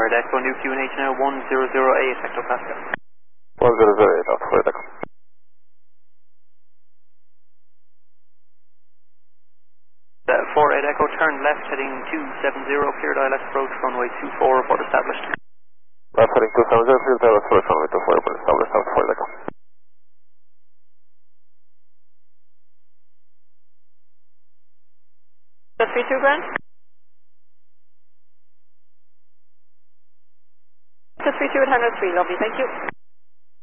4 Echo, new QNH now, 1008 Hector Pascal. 1008, Alpha 4 Echo. Four Ed Echo, turn left heading 270, cleared ILS approach, runway 24, report established. Left heading 270, cleared ILS approach, runway 24, report established, Alpha 4 Echo. That's 32 grand? That's 32 at Hangar 3, lovely, thank you.